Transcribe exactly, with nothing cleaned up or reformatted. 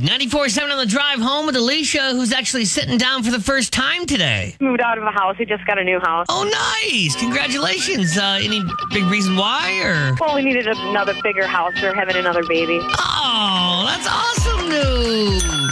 ninety-four point seven on the drive home with Alicia, who's actually sitting down for the first time today. Moved out of a house. We just got a new house. Oh, nice. Congratulations. Uh, any big reason why, or? Well, we needed another bigger house. We're having another baby. Oh, that's awesome news.